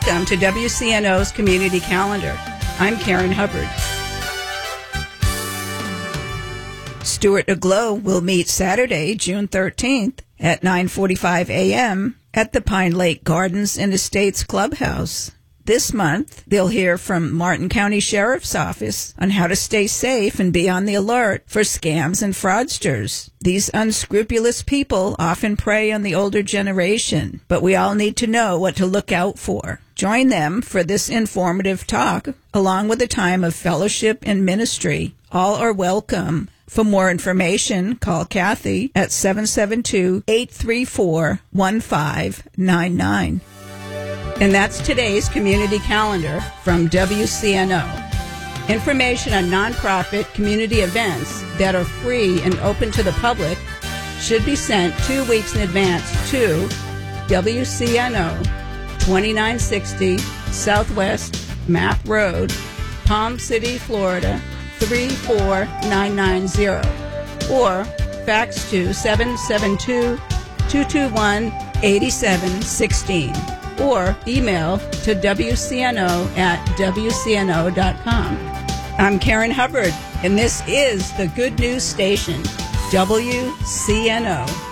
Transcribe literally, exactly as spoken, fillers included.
Welcome to W C N O's Community Calendar. I'm Karen Hubbard. Stuart Aglow will meet Saturday, June thirteenth at nine forty-five a.m. at the Pine Lake Gardens and Estates Clubhouse. This month, they'll hear from Martin County Sheriff's Office on how to stay safe and be on the alert for scams and fraudsters. These unscrupulous people often prey on the older generation, but we all need to know what to look out for. Join them for this informative talk, along with a time of fellowship and ministry. All are welcome. For more information, call Kathy at seven seven two, eight three four, one five nine nine. And that's today's community calendar from W C N O. Information on nonprofit community events that are free and open to the public should be sent two weeks in advance to W C N O, twenty-nine sixty Southwest Map Road, Palm City, Florida, three four nine nine zero, or fax to seven seven two, two two one, eight seven one six, or email to W C N O at W C N O dot com. I'm Karen Hubbard, and this is the Good News Station, W C N O.